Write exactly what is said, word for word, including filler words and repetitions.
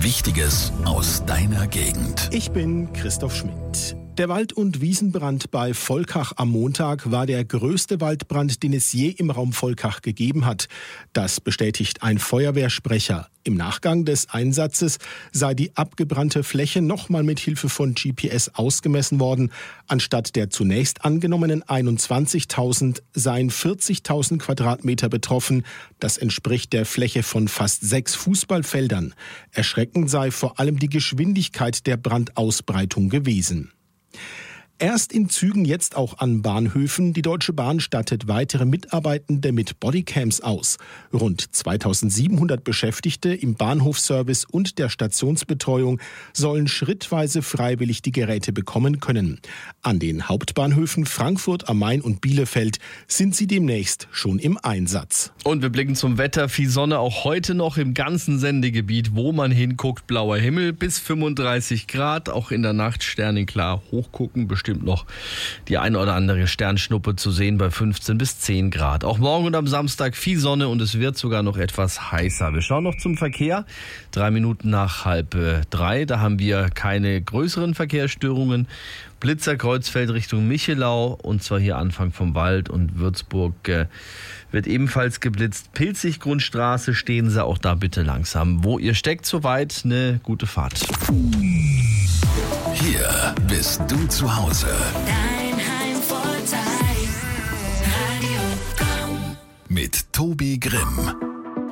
Wichtiges aus deiner Gegend. Ich bin Christoph Schmidt. Der Wald- und Wiesenbrand bei Volkach am Montag war der größte Waldbrand, den es je im Raum Volkach gegeben hat. Das bestätigt ein Feuerwehrsprecher. Im Nachgang des Einsatzes sei die abgebrannte Fläche nochmal mit Hilfe von G P S ausgemessen worden. Anstatt der zunächst angenommenen einundzwanzigtausend seien vierzigtausend Quadratmeter betroffen. Das entspricht der Fläche von fast sechs Fußballfeldern. Erschreckend sei vor allem die Geschwindigkeit der Brandausbreitung gewesen. Erst in Zügen, jetzt auch an Bahnhöfen. Die Deutsche Bahn stattet weitere Mitarbeitende mit Bodycams aus. Rund zweitausendsiebenhundert Beschäftigte im Bahnhofsservice und der Stationsbetreuung sollen schrittweise freiwillig die Geräte bekommen können. An den Hauptbahnhöfen Frankfurt am Main und Bielefeld sind sie demnächst schon im Einsatz. Und wir blicken zum Wetter. Viel Sonne auch heute noch im ganzen Sendegebiet, wo man hinguckt. Blauer Himmel bis fünfunddreißig Grad. Auch in der Nacht sternenklar hochgucken. Bestimmt noch die ein oder andere Sternschnuppe zu sehen bei fünfzehn bis zehn Grad. Auch morgen und am Samstag viel Sonne und es wird sogar noch etwas heißer. Wir schauen noch zum Verkehr. Drei Minuten nach halb äh, drei. Da haben wir keine größeren Verkehrsstörungen. Blitzer Kreuzfeld Richtung Michelau und zwar hier Anfang vom Wald und Würzburg äh, wird ebenfalls geblitzt. Pilzig-Grundstraße stehen Sie auch da bitte langsam. Wo ihr steckt, soweit eine gute Fahrt. Hier bist du zu Hause. Dein Heimvorteil, Radio Komm. Mit Tobi Grimm.